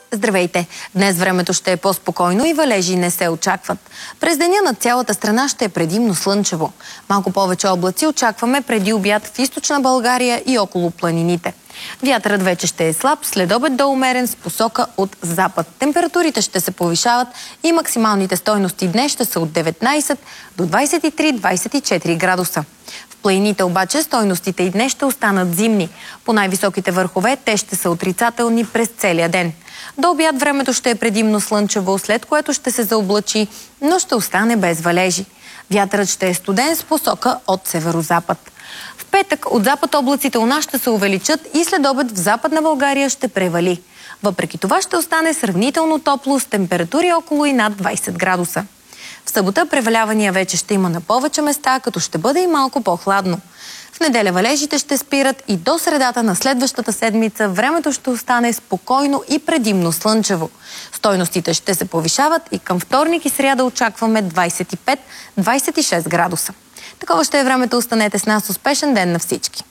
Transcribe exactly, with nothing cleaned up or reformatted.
Здравейте! Днес времето ще е по-спокойно и валежи не се очакват. През деня над цялата страна ще е предимно слънчево. Малко повече облаци очакваме преди обяд в източна България и около планините. Вятърът вече ще е слаб, следобед до умерен с посока от запад. Температурите ще се повишават и максималните стойности днес ще са от деветнайсет до двайсет и три до двайсет и четири градуса. В планините обаче стойностите и днес ще останат зимни. По най-високите върхове те ще са отрицателни през целия ден. До обяд времето ще е предимно слънчево, след което ще се заоблачи, но ще остане без валежи. Вятърът ще е студен с посока от северозапад. В петък от запад облаците у нас ще се увеличат и след обед в Западна България ще превали. Въпреки това ще остане сравнително топло с температури около и над двайсет градуса. В събота превалявания вече ще има на повече места, като ще бъде и малко по-хладно. В неделя валежите ще спират и до средата на следващата седмица времето ще остане спокойно и предимно слънчево. Стойностите ще се повишават и към вторник и сряда очакваме двайсет и пет до двайсет и шест градуса. Такова ще е времето, останете с нас, успешен ден на всички!